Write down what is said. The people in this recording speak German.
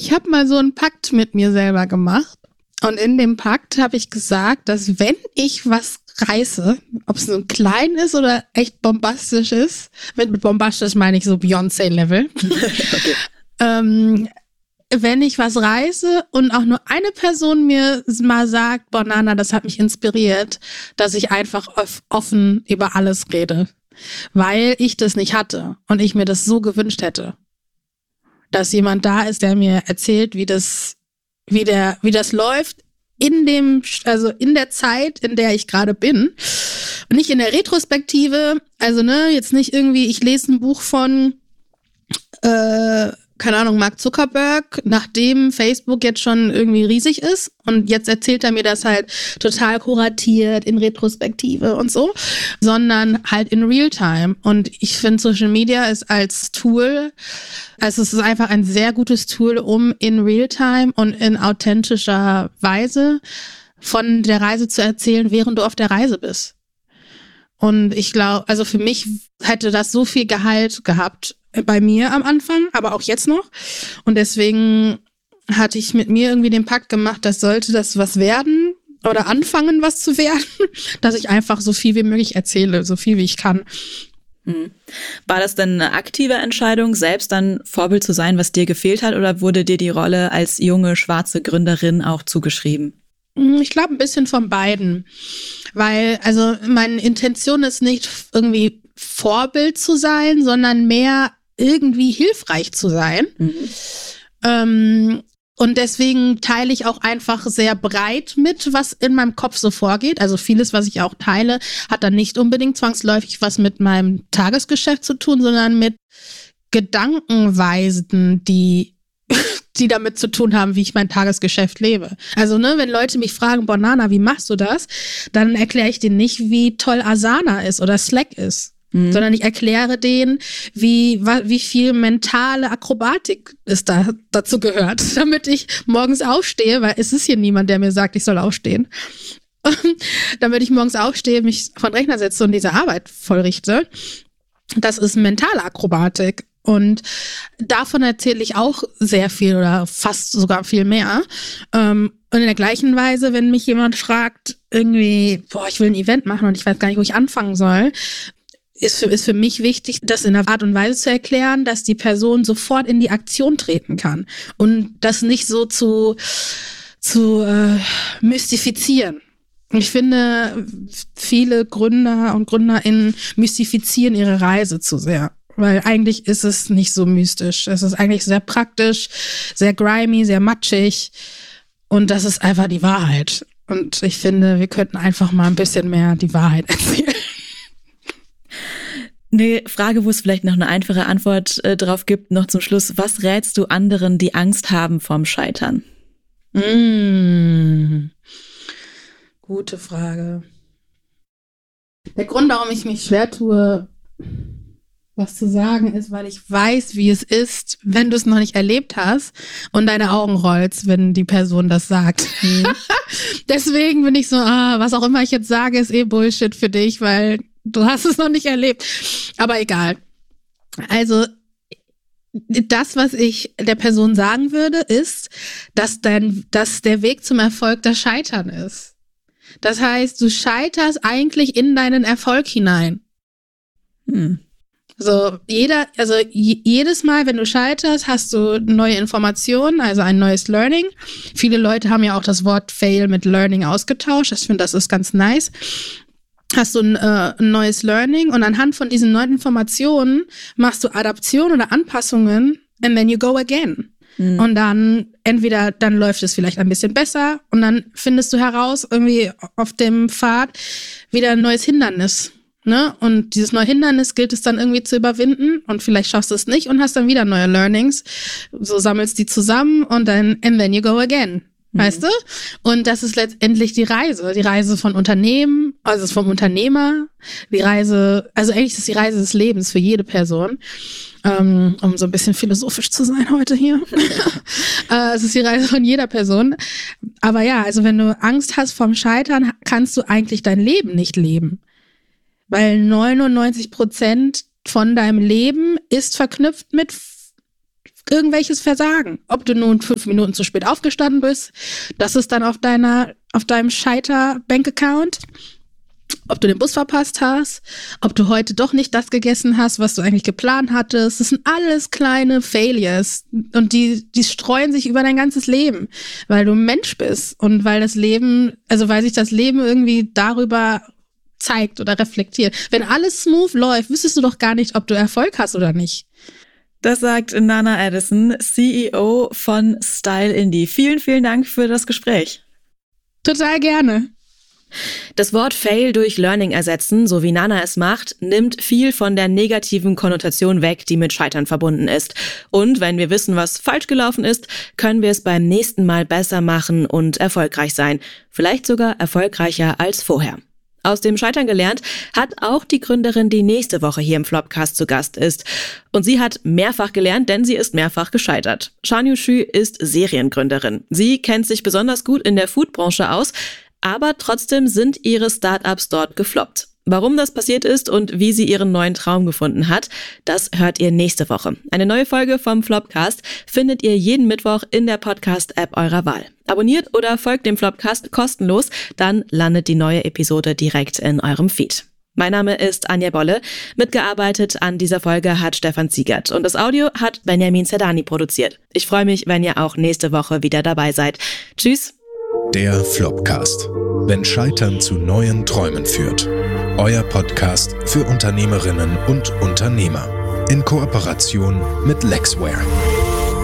Ich habe mal so einen Pakt mit mir selber gemacht. Und in dem Pakt habe ich gesagt, dass wenn ich was reiße, ob es nun klein ist oder echt bombastisch ist, mit bombastisch meine ich so Beyoncé-Level, okay. Wenn ich was reiße und auch nur eine Person mir mal sagt, boah, Nana, das hat mich inspiriert, dass ich einfach offen über alles rede, weil ich das nicht hatte und ich mir das so gewünscht hätte, dass jemand da ist, der mir erzählt, wie das läuft in der Zeit, in der ich gerade bin. Und nicht in der Retrospektive, also jetzt nicht irgendwie, ich lese ein Buch von keine Ahnung, Mark Zuckerberg, nachdem Facebook jetzt schon irgendwie riesig ist und jetzt erzählt er mir das halt total kuratiert in Retrospektive und so, sondern halt in Realtime. Und ich finde, Social Media ist als Tool, also es ist einfach ein sehr gutes Tool, um in Realtime und in authentischer Weise von der Reise zu erzählen, während du auf der Reise bist. Und ich glaube, also für mich hätte das so viel Gehalt gehabt bei mir am Anfang, aber auch jetzt noch. Und deswegen hatte ich mit mir irgendwie den Pakt gemacht, dass sollte das was werden oder anfangen, was zu werden, dass ich einfach so viel wie möglich erzähle, so viel wie ich kann. War das denn eine aktive Entscheidung, selbst dann Vorbild zu sein, was dir gefehlt hat, oder wurde dir die Rolle als junge, schwarze Gründerin auch zugeschrieben? Ich glaube, ein bisschen von beiden. Weil, also meine Intention ist nicht irgendwie Vorbild zu sein, sondern mehr irgendwie hilfreich zu sein. Und deswegen teile ich auch einfach sehr breit mit, was in meinem Kopf so vorgeht. Also vieles, was ich auch teile, hat dann nicht unbedingt zwangsläufig was mit meinem Tagesgeschäft zu tun, sondern mit Gedankenweisen, die damit zu tun haben, wie ich mein Tagesgeschäft lebe. Also, wenn Leute mich fragen, boah, Nana, wie machst du das? Dann erkläre ich denen nicht, wie toll Asana ist oder Slack ist. Sondern ich erkläre denen, wie viel mentale Akrobatik es dazu gehört, damit ich morgens aufstehe, weil es ist hier niemand, der mir sagt, ich soll aufstehen. Damit ich morgens aufstehe, mich vor den Rechner setze und diese Arbeit vollrichte. Das ist mentale Akrobatik. Und davon erzähle ich auch sehr viel oder fast sogar viel mehr. Und in der gleichen Weise, wenn mich jemand fragt, irgendwie, boah, ich will ein Event machen und ich weiß gar nicht, wo ich anfangen soll, ist für mich wichtig, das in einer Art und Weise zu erklären, dass die Person sofort in die Aktion treten kann und das nicht so zu mystifizieren. Ich finde, viele Gründer und GründerInnen mystifizieren ihre Reise zu sehr. Weil eigentlich ist es nicht so mystisch. Es ist eigentlich sehr praktisch, sehr grimy, sehr matschig. Und das ist einfach die Wahrheit. Und ich finde, wir könnten einfach mal ein bisschen mehr die Wahrheit erzählen. Eine Frage, wo es vielleicht noch eine einfache Antwort drauf gibt, noch zum Schluss. Was rätst du anderen, die Angst haben vorm Scheitern? Gute Frage. Der Grund, warum ich mich schwer tue, was zu sagen, ist, weil ich weiß, wie es ist, wenn du es noch nicht erlebt hast und deine Augen rollst, wenn die Person das sagt. Deswegen bin ich so, was auch immer ich jetzt sage, ist Bullshit für dich, weil du hast es noch nicht erlebt. Aber egal. Also das, was ich der Person sagen würde, ist, dass der Weg zum Erfolg das Scheitern ist. Das heißt, du scheiterst eigentlich in deinen Erfolg hinein. So, jedes Mal, wenn du scheiterst, hast du neue Informationen, also ein neues Learning. Viele Leute haben ja auch das Wort Fail mit Learning ausgetauscht. Ich finde, das ist ganz nice. Hast du ein neues Learning und anhand von diesen neuen Informationen machst du Adaptionen oder Anpassungen and then you go again. Und dann dann läuft es vielleicht ein bisschen besser und dann findest du heraus, irgendwie auf dem Pfad wieder ein neues Hindernis. Ne? Und dieses neue Hindernis gilt es dann irgendwie zu überwinden und vielleicht schaffst du es nicht und hast dann wieder neue Learnings. So sammelst die zusammen und dann and then you go again. Weißt du? Und das ist letztendlich die Reise von Unternehmen, also vom Unternehmer, also eigentlich ist es die Reise des Lebens für jede Person, um so ein bisschen philosophisch zu sein heute hier. Es ist die Reise von jeder Person. Aber ja, also wenn du Angst hast vorm Scheitern, kannst du eigentlich dein Leben nicht leben. Weil 99% von deinem Leben ist verknüpft mit irgendwelches Versagen. Ob du nun 5 Minuten zu spät aufgestanden bist, das ist dann auf deinem Scheiter-Bank-Account. Ob du den Bus verpasst hast, ob du heute doch nicht das gegessen hast, was du eigentlich geplant hattest. Das sind alles kleine Failures und die streuen sich über dein ganzes Leben, weil du ein Mensch bist und weil sich das Leben irgendwie darüber zeigt oder reflektiert. Wenn alles smooth läuft, wüsstest du doch gar nicht, ob du Erfolg hast oder nicht. Das sagt Nana Addison, CEO von Style Indie. Vielen, vielen Dank für das Gespräch. Total gerne. Das Wort Fail durch Learning ersetzen, so wie Nana es macht, nimmt viel von der negativen Konnotation weg, die mit Scheitern verbunden ist. Und wenn wir wissen, was falsch gelaufen ist, können wir es beim nächsten Mal besser machen und erfolgreich sein. Vielleicht sogar erfolgreicher als vorher. Aus dem Scheitern gelernt hat auch die Gründerin, die nächste Woche hier im Flopcast zu Gast ist. Und sie hat mehrfach gelernt, denn sie ist mehrfach gescheitert. Shan Yu-Xu ist Seriengründerin. Sie kennt sich besonders gut in der Foodbranche aus, aber trotzdem sind ihre Startups dort gefloppt. Warum das passiert ist und wie sie ihren neuen Traum gefunden hat, das hört ihr nächste Woche. Eine neue Folge vom Flopcast findet ihr jeden Mittwoch in der Podcast-App eurer Wahl. Abonniert oder folgt dem Flopcast kostenlos, dann landet die neue Episode direkt in eurem Feed. Mein Name ist Anja Bolle. Mitgearbeitet an dieser Folge hat Stefan Ziegert und das Audio hat Benjamin Zerdani produziert. Ich freue mich, wenn ihr auch nächste Woche wieder dabei seid. Tschüss! Der Flopcast. Wenn Scheitern zu neuen Träumen führt. Euer Podcast für Unternehmerinnen und Unternehmer. In Kooperation mit Lexware.